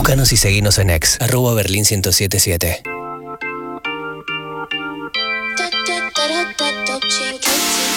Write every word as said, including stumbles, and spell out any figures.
Búscanos y seguinos en X, arroba Berlín ciento setenta y siete.